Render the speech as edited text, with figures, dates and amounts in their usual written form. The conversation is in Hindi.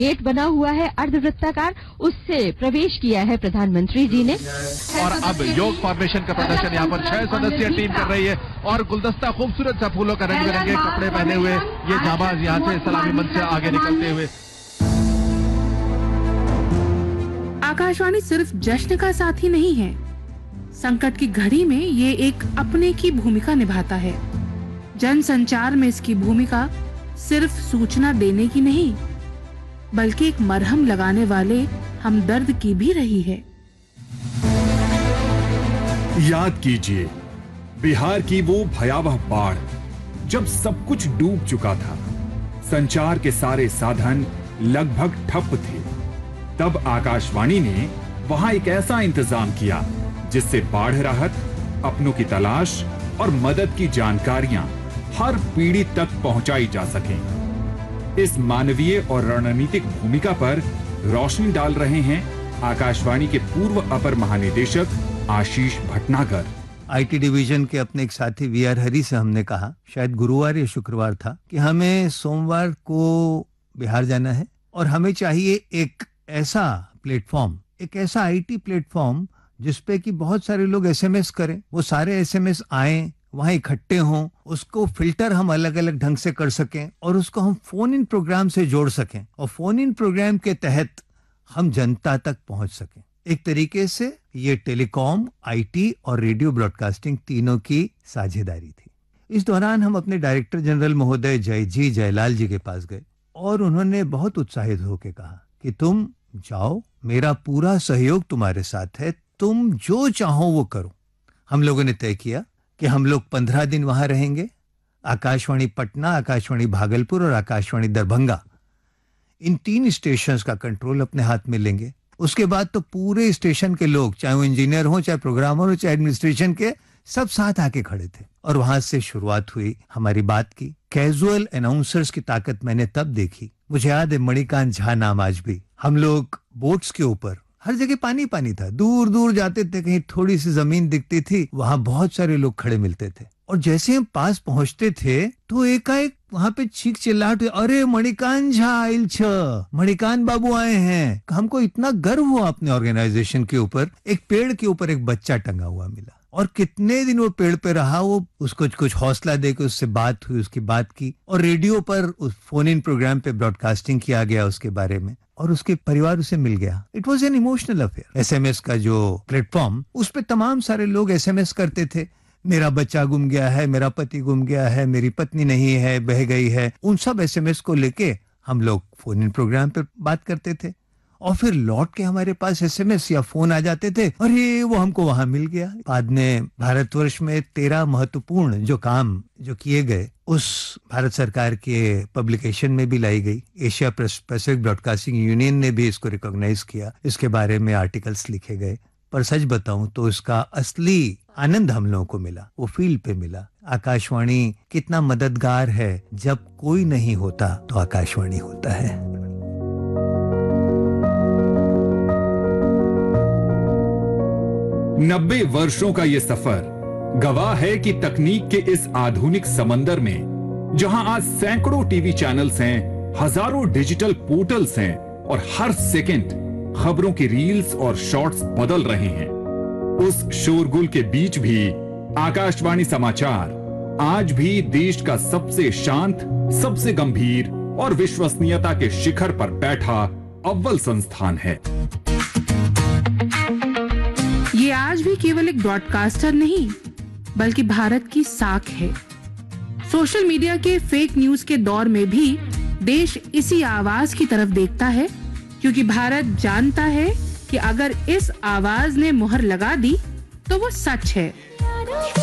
गेट बना हुआ है अर्धवृत्ताकार, उससे प्रवेश किया है प्रधानमंत्री जी ने। और अब योग फॉर्मेशन का प्रदर्शन यहाँ पर 6 सदस्यीय टीम कर रही है और गुलदस्ता खूबसूरत सा फूलों का रंग बिरंगे कपड़े पहने हुए ये जाबाज यहाँ से सलामी मंच से आगे निकलते हुए। आकाशवाणी सिर्फ जश्न का साथी नहीं है, संकट की घड़ी में ये एक अपने की भूमिका निभाता है। जन संचार में इसकी भूमिका सिर्फ सूचना देने की नहीं, बल्कि एक मरहम लगाने वाले हमदर्द की भी रही है। याद कीजिए बिहार की वो भयावह बाढ़, जब सब कुछ डूब चुका था, संचार के सारे साधन लगभग ठप थे। तब आकाशवाणी ने वहां एक ऐसा इंतजाम किया जिससे बाढ़ राहत, अपनों की तलाश और मदद की जानकारियां हर पीढ़ी तक पहुंचाई जा सकें। इस मानवीय और रणनीतिक भूमिका पर रोशनी डाल रहे हैं आकाशवाणी के पूर्व अपर महानिदेशक आशीष भटनागर। आईटी डिवीजन के अपने एक साथी वीआर हरी से हमने कहा, शायद गुरुवार या शुक्रवार था, कि हमें सोमवार को बिहार जाना है और हमें चाहिए एक ऐसा प्लेटफॉर्म, एक ऐसा आईटी प्लेटफॉर्म जिसपे कि बहुत सारे लोग एसएमएस करें, वो सारे एसएमएस आए, वहां इकट्ठे हों, उसको फिल्टर हम अलग अलग ढंग से कर सकें और उसको हम फोन इन प्रोग्राम से जोड़ सकें और फोन इन प्रोग्राम के तहत हम जनता तक पहुंच सकें। एक तरीके से ये टेलीकॉम, आईटी और रेडियो ब्रॉडकास्टिंग तीनों की साझेदारी थी। इस दौरान हम अपने डायरेक्टर जनरल महोदय जयलाल जी के पास गए और उन्होंने बहुत उत्साहित होकर कहा कि तुम जाओ, मेरा पूरा सहयोग तुम्हारे साथ है, तुम जो चाहो वो करो। हम लोगों ने तय किया कि हम लोग 15 दिन वहां रहेंगे। आकाशवाणी पटना, आकाशवाणी भागलपुर और आकाशवाणी दरभंगा, इन 3 स्टेशंस का कंट्रोल अपने हाथ में लेंगे। उसके बाद तो पूरे स्टेशन के लोग, चाहे वो इंजीनियर हो, चाहे प्रोग्रामर हो, चाहे एडमिनिस्ट्रेशन के, सब साथ आके खड़े थे और वहां से शुरुआत हुई हमारी बात की। कैजुअल अनाउंसर्स की ताकत मैंने तब देखी। मुझे याद है मणिकांत झा नाम आज भी। हम लोग बोट्स के ऊपर, हर जगह पानी पानी था, दूर दूर जाते थे, कहीं थोड़ी सी जमीन दिखती थी, वहां बहुत सारे लोग खड़े मिलते थे और जैसे हम पास पहुंचते थे तो एकाएक वहां पे चीख चिल्लाहट, अरे मणिकांत झा आइल छ, मणिकांत बाबू आए हैं। हमको इतना गर्व हुआ अपने ऑर्गेनाइजेशन के ऊपर। एक पेड़ के ऊपर एक बच्चा टंगा हुआ मिला और कितने दिन वो पेड़ पे रहा, वो उसको कुछ हौसला देकर उससे बात हुई, उसकी बात की और रेडियो पर उस फोन इन प्रोग्राम पे ब्रॉडकास्टिंग किया गया उसके बारे में और उसके परिवार उसे मिल गया। It was an emotional affair. SMS का जो प्लेटफॉर्म, उस पे तमाम सारे लोग एसएमएस करते थे, मेरा बच्चा गुम गया है, मेरा पति गुम गया है, मेरी पत्नी नहीं है, बह गई है। उन सब एसएमएस को लेके हम लोग फोन इन प्रोग्राम पे बात करते थे और फिर लौट के हमारे पास एसएमएस या फोन आ जाते थे, अरे वो हमको वहां मिल गया। बाद में भारतवर्ष में 13 महत्वपूर्ण जो काम जो किए गए, उस भारत सरकार के पब्लिकेशन में भी लाई गई। एशिया पैसिफिक ब्रॉडकास्टिंग यूनियन ने भी इसको रिकॉग्नाइज किया, इसके बारे में आर्टिकल्स लिखे गए। पर सच बताऊं तो इसका असली आनंद हम लोगों को मिला, वो फील्ड पे मिला। आकाशवाणी कितना मददगार है, जब कोई नहीं होता तो आकाशवाणी होता है। 90 वर्षों का ये सफर गवाह है कि तकनीक के इस आधुनिक समंदर में, जहां आज सैकड़ों टीवी चैनल्स हैं, हजारों डिजिटल पोर्टल्स हैं और हर सेकंड खबरों की रील्स और शॉर्ट्स बदल रहे हैं, उस शोरगुल के बीच भी आकाशवाणी समाचार आज भी देश का सबसे शांत, सबसे गंभीर और विश्वसनीयता के शिखर पर बैठा अव्वल संस्थान है। ये आज भी केवल एक ब्रॉडकास्टर नहीं, बल्कि भारत की साख है। सोशल मीडिया के फेक न्यूज के दौर में भी देश इसी आवाज की तरफ देखता है, क्योंकि भारत जानता है कि अगर इस आवाज ने मुहर लगा दी तो वो सच है।